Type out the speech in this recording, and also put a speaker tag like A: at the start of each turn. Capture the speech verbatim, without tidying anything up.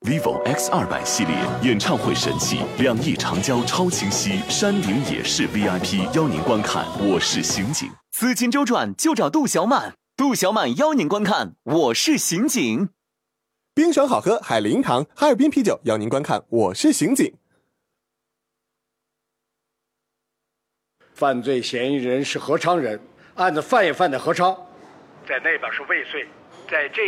A: vivo X 二百系列演唱会神器，两亿长焦超清晰，山顶野视 V I P 邀您观看《我是刑警》。
B: 资金周转就找杜小满，杜小满邀您观看《我是刑警》。
C: 冰爽好喝海林堂哈尔滨啤酒邀您观看《我是刑警》。
D: 犯罪嫌疑人是何昌仁，案子犯也犯的何昌，在那边是未遂，在这。